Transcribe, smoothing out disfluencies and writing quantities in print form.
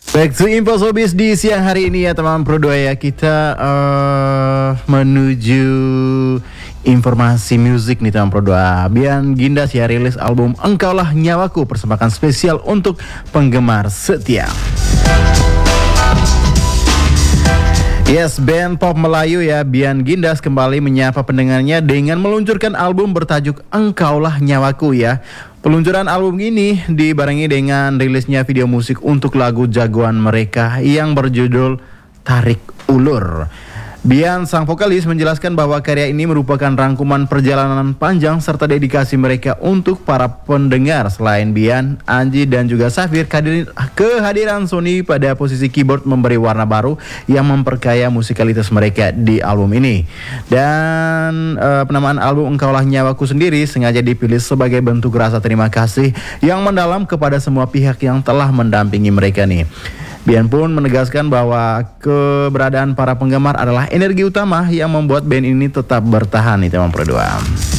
Back to Info Showbiz di siang hari ini ya teman Pro 2 ya. Kita menuju informasi musik nih teman Pro 2. Bian Gindas ya rilis album Engkaulah Nyawaku, persembahan spesial untuk penggemar setia. Yes, band pop Melayu ya Bian Gindas kembali menyapa pendengarnya dengan meluncurkan album bertajuk Engkaulah Nyawaku ya. Peluncuran album ini dibarengi dengan rilisnya video musik untuk lagu jagoan mereka yang berjudul Tarik Ulur. Bian, sang vokalis, menjelaskan bahwa karya ini merupakan rangkuman perjalanan panjang serta dedikasi mereka untuk para pendengar. Selain Bian, Anji dan juga Safir, kehadiran Sony pada posisi keyboard memberi warna baru yang memperkaya musikalitas mereka di album ini. Dan penamaan album Engkaulah Nyawaku sendiri sengaja dipilih sebagai bentuk rasa terima kasih yang mendalam kepada semua pihak yang telah mendampingi mereka nih. Bian pun menegaskan bahwa keberadaan para penggemar adalah energi utama yang membuat band ini tetap bertahan nih teman Pro 2.